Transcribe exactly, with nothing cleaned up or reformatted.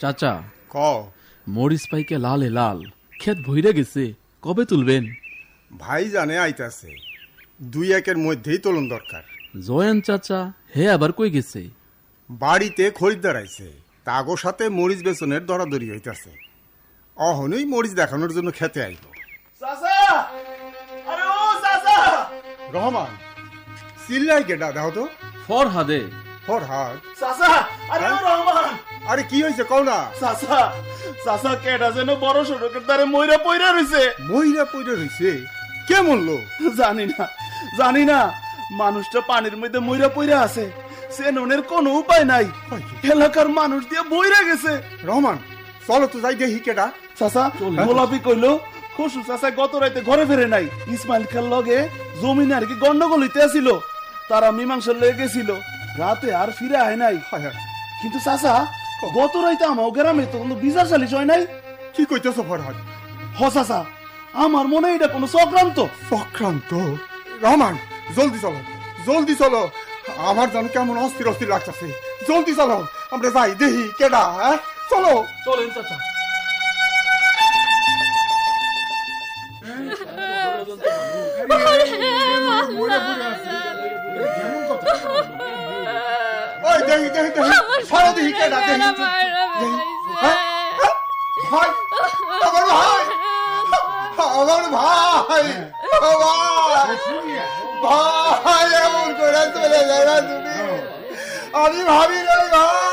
চাচা ক মরিচ পাইকে লালে লাল, ক্ষেত ভইরে গেছে, কবে তুলবেন? ভাই জানে আইতাছে, দুই একের মধ্যেই তোলন দরকার। জয়েন চাচা হে আবার কই গেছে? বাড়িতে খরিদ্দার আইছে, তাগো সাথে মরিচ বেচনের দরাদরি হইতাছে। অহনই মরিচ দেখানোর জন্য খেতে আইব। রহমান চিল্লাই কেডা দাও তো। ফরহাদে। ফরহাদ? চাচা আরে ও রহমান। আরে কি হইছে কও না। চাচা চাচা কেডা যেন বড় সড়কের ধারে মইরা পইরা রইছে। মইরা পইরা রইছে? কে মরলো? জানি না জানি না, মানুষটা পানির মধ্যে মইরা পইরা আছে, চেননের কোনো উপায় নাই, এলাকার মানুষ দিয়ে বইরা গেছে। রহমান চলো তো যাই দেখি কেডা। চাচা গোলাপি কইলো খসু চাচা গত রাইতে ঘরে ফেরে নাই, ইসমাইল খার লগে জমিনে আর কি গন্ডগোল হইতে আসিল, তারা মীমাংসা লয়ে গেছিল, রাতে আর ফিরে আয় নাই। কিন্তু চাচা গত রাইতে আমার গ্রামে তো কোনো বিচার সালিশ হয় নাই। কি কইতেছ ফরহাদ? হ চাচা, আমার মনে এটা কোনো চক্রান্ত। চক্রান্ত? রহমান জলদি চলো, জলদি চলো, আমার জানো কেমন অস্থির অস্থির লাগতেছে। জলদি চলো, আমরা যাই দেখি কেডা। হ্যাঁ চলো। চলেন চাচা। ওই দেখি দেখি দেখি ছাড়ো দেখি কেডা। দেখি ভাই, আমার ভাই, আমার ভাই, ভাই এমন করে চলে যায় না তুমি। আমি ভাবি নাই ভাই।